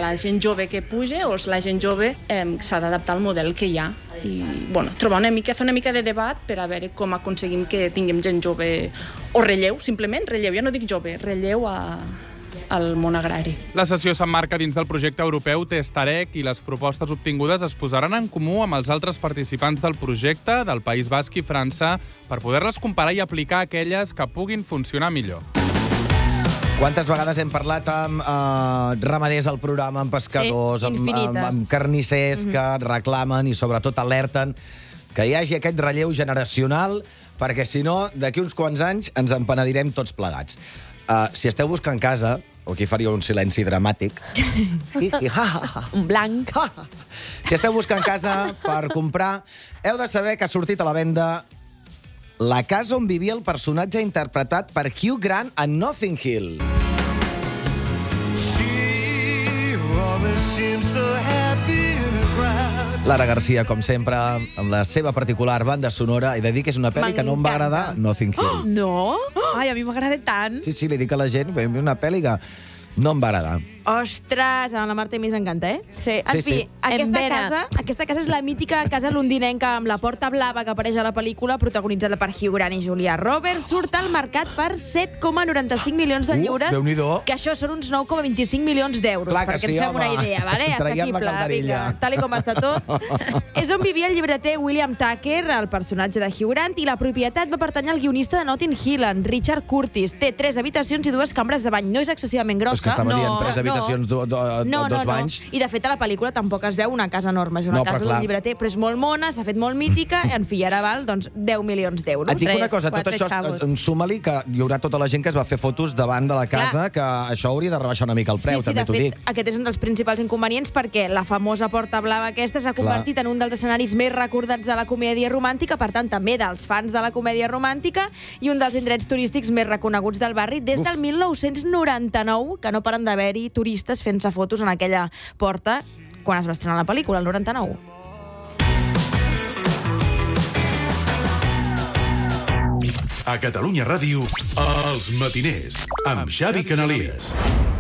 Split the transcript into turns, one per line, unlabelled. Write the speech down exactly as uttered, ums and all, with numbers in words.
la gent jove que puja o la gent jove eh, s'ha d'adaptar al model que hi ha. I bueno, trobar una mica, fer una mica de debat per a veure com aconseguim que tinguem gent jove o relleu, simplement relleu, ja no dic jove, relleu a, al món agrari.
La sessió s'emmarca dins del projecte europeu Testarec i les propostes obtingudes es posaran en comú amb els altres participants del projecte del País Basc i França per poder-les comparar i aplicar aquelles que puguin funcionar millor.
Quantes vegades hem parlat amb eh, ramaders al programa, amb pescadors,
sí,
amb, amb, amb carnissers mm -hmm. que reclamen i sobretot alerten que hi hagi aquest relleu generacional, perquè si no, d'aquí uns quants anys ens en penedirem tots plegats. Uh, si esteu buscant casa, o aquí faria un silenci dramàtic,
un blanc.
si esteu buscant casa per comprar, heu de saber que ha sortit a la venda la casa on vivia el personatge interpretat per Hugh Grant a Notting Hill. Lara Garcia, com sempre, amb la seva particular banda sonora, he de dir que és una pel·li que no em va agradar, Notting Hill.
Oh, no? Ai, a mi m'agrada tant.
Sí, sí, li dic a la gent, és una pel·li que no em va agradar.
Ostres, a la Marta i mi ens encanta, eh?
Sí.
En
Sí,
fi,
sí.
aquesta
Em
casa, aquesta casa és la mítica casa londinenca amb la porta blava que apareix a la pel·lícula, protagonitzada per Hugh Grant i Julia Roberts. Surt al mercat per set coma noranta-cinc milions de
Uh,
lliures,
Déu-n'hi-do.
que això són uns nou coma vint-i-cinc milions d'euros,
Clar que
perquè
sí,
ens fem
home.
una idea, vale?
Traiem la
Assequible,
calderilla.
vinga, tal i com està tot. És on vivia el llibreter William Tucker, el personatge de Hugh Grant, i la propietat va pertànyer al guionista de Notting Hill, en Richard Curtis. Té tres habitacions i dues cambres de bany. No és excessivament grossa.
És que estava
no,
dient tres
no.
habitacions, do, do,
No,
dos
no,
banys.
no. I, de fet, a la pel·lícula tampoc es veu una casa enorme. És una
No,
casa
però clar.
del llibreter, però és molt mona, s'ha fet molt mítica, en fi, ara val doncs, deu milions d'euros.
Et dic una
Tres,
cosa, tot
quatre
això,
xavos.
em suma-li que hi haurà tota la gent que es va fer fotos davant de la casa,
Clar.
que això hauria de rebaixar una mica el preu,
sí, sí,
també
de
t'ho
fet,
dic.
aquest és un dels principals inconvenients perquè la famosa Porta Blava aquesta s'ha convertit en un dels escenaris més recordats de la comèdia romàntica, per tant, també dels fans de la comèdia romàntica, i un dels indrets turístics més reconeguts del barri des del mil nou-cents noranta-nou, que no paren d'haver-hi turistes fent-se fotos en aquella porta quan es va estrenar la pel·lícula, el noranta-nou.
A Catalunya Ràdio, Els Matiners, amb Xavi Canalies.